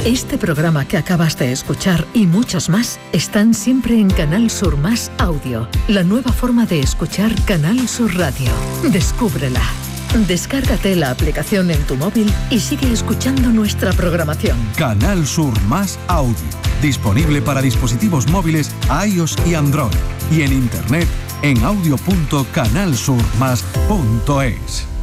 Este programa que acabas de escuchar y muchos más están siempre en Canal Sur Más Audio, la nueva forma de escuchar Canal Sur Radio. Descúbrela. Descárgate la aplicación en tu móvil y sigue escuchando nuestra programación. Canal Sur Más Audio, disponible para dispositivos móviles iOS y Android, y en internet en audio.canalsurmas.es.